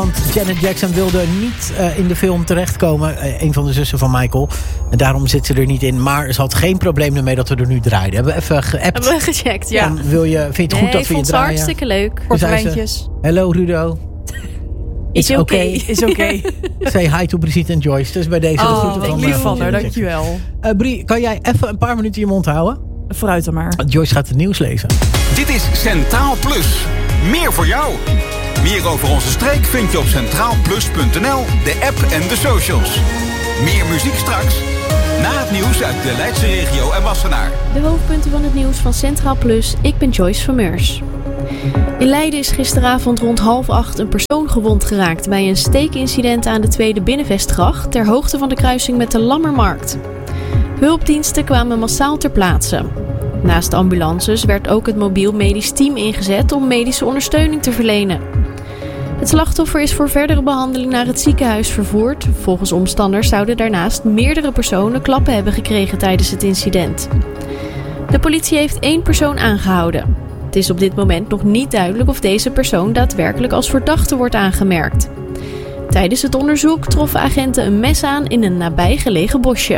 Want Janet Jackson wilde niet in de film terechtkomen. Een van de zussen van Michael. En daarom zit ze er niet in. Maar ze had geen probleem ermee dat we er nu draaiden. Hebben we even geappt. Hebben we gecheckt, ja. Vind je het goed dat we je draaien? Ik vond het hartstikke leuk. Korte lijntjes. Hello Rudo. Is oké. Is oké. Say hi to Brigitte en Joyce. Dus bij deze de groeten van... lief van haar, dankjewel. Brie, kan jij even een paar minuten je mond houden? Vooruit dan maar. Joyce gaat het nieuws lezen. Dit is Centraal Plus. Meer voor jou. Meer over onze streek vind je op centraalplus.nl, de app en de socials. Meer muziek straks. Na het nieuws uit de Leidse regio en Wassenaar. De hoofdpunten van het nieuws van Centraal Plus. Ik ben Joyce van Meurs. In Leiden is gisteravond rond 7:30 een persoon gewond geraakt bij een steekincident aan de Tweede Binnenvestgracht ter hoogte van de kruising met de Lammermarkt. Hulpdiensten kwamen massaal ter plaatse. Naast ambulances werd ook het mobiel medisch team ingezet om medische ondersteuning te verlenen. Het slachtoffer is voor verdere behandeling naar het ziekenhuis vervoerd. Volgens omstanders zouden daarnaast meerdere personen klappen hebben gekregen tijdens het incident. De politie heeft 1 persoon aangehouden. Het is op dit moment nog niet duidelijk of deze persoon daadwerkelijk als verdachte wordt aangemerkt. Tijdens het onderzoek troffen agenten een mes aan in een nabijgelegen bosje.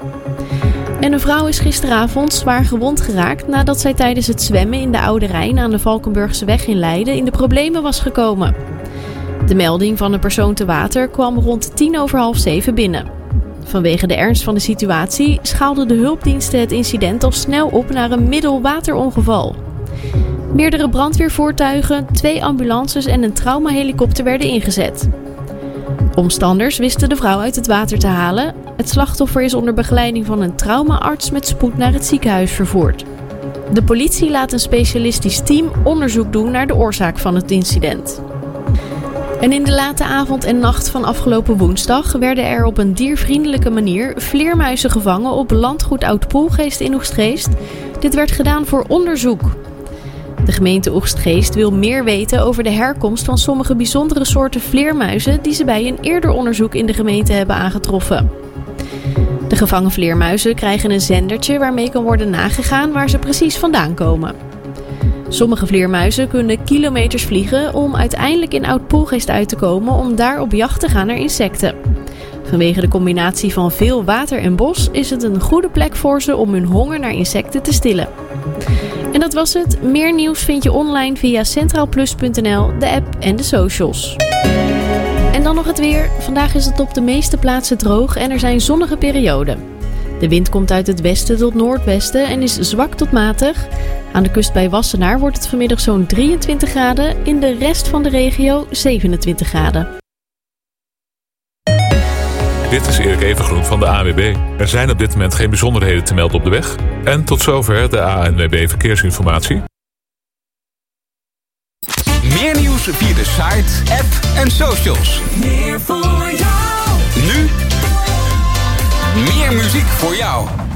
En een vrouw is gisteravond zwaar gewond geraakt nadat zij tijdens het zwemmen in de Oude Rijn aan de Valkenburgseweg in Leiden in de problemen was gekomen. De melding van een persoon te water kwam rond 7:10 binnen. Vanwege de ernst van de situatie schaalden de hulpdiensten het incident al snel op naar een middelwaterongeval. Meerdere brandweervoertuigen, 2 ambulances en een traumahelikopter werden ingezet. Omstanders wisten de vrouw uit het water te halen. Het slachtoffer is onder begeleiding van een traumaarts met spoed naar het ziekenhuis vervoerd. De politie laat een specialistisch team onderzoek doen naar de oorzaak van het incident. En in de late avond en nacht van afgelopen woensdag werden er op een diervriendelijke manier vleermuizen gevangen op landgoed Oud-Poelgeest in Oegstgeest. Dit werd gedaan voor onderzoek. De gemeente Oegstgeest wil meer weten over de herkomst van sommige bijzondere soorten vleermuizen die ze bij een eerder onderzoek in de gemeente hebben aangetroffen. De gevangen vleermuizen krijgen een zendertje waarmee kan worden nagegaan waar ze precies vandaan komen. Sommige vleermuizen kunnen kilometers vliegen om uiteindelijk in Oud-Poelgeest uit te komen om daar op jacht te gaan naar insecten. Vanwege de combinatie van veel water en bos is het een goede plek voor ze om hun honger naar insecten te stillen. En dat was het. Meer nieuws vind je online via centraalplus.nl, de app en de socials. En dan nog het weer. Vandaag is het op de meeste plaatsen droog en er zijn zonnige perioden. De wind komt uit het westen tot noordwesten en is zwak tot matig. Aan de kust bij Wassenaar wordt het vanmiddag zo'n 23 graden. In de rest van de regio 27 graden. Dit is Erik Evengroen van de ANWB. Er zijn op dit moment geen bijzonderheden te melden op de weg. En tot zover de ANWB Verkeersinformatie. Meer nieuws via de site, app en socials. Meer voor jou. Nu meer muziek voor jou.